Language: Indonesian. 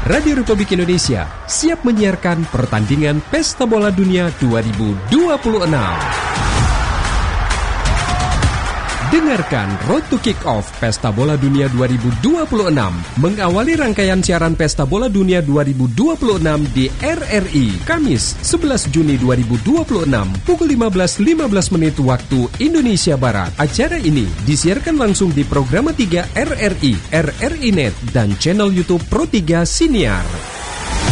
Radio Republik Indonesia siap menyiarkan pertandingan Pesta Bola Dunia 2026. Dengarkan Road to Kick-Off Pesta Bola Dunia 2026 mengawali rangkaian siaran Pesta Bola Dunia 2026 di RRI Kamis 11 Juni 2026 pukul 15.15 waktu Indonesia Barat. Acara ini disiarkan langsung di Programa 3 RRI, RRI Net dan channel YouTube Pro 3 Siniar.